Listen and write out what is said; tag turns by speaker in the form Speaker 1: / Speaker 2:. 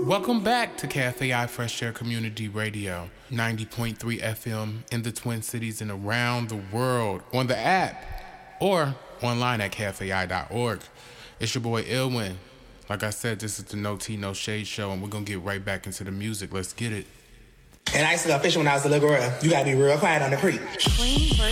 Speaker 1: Welcome back to Cafe I Fresh Air Community Radio, 90.3 FM in the Twin Cities and around the world on the app or online at cafei.org. It's your boy Ilwin. Like I said, this is the No Tea, No Shade show, and we're going to get right back into the music. Let's get it.
Speaker 2: And I used to go fishing when I was a little girl. You gotta be real quiet on the creek.
Speaker 3: Clean